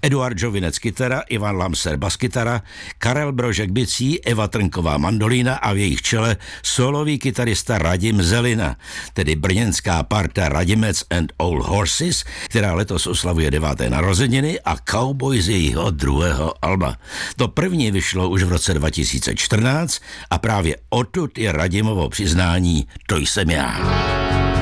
Eduard Jovinec kytara, Ivan Lamser baskytara, Karel Brožek bicí, Eva Trnková mandolína a v jejich čele solový kytarista Radim Zelina, tedy brněnská parta Radimec and Old Horses, která letos oslavuje 9. narozeniny, a Cowboy z jejího druhého alba. To první vyšlo už v roce 2014 a právě odtud je Radimovo přiznání To jsem já.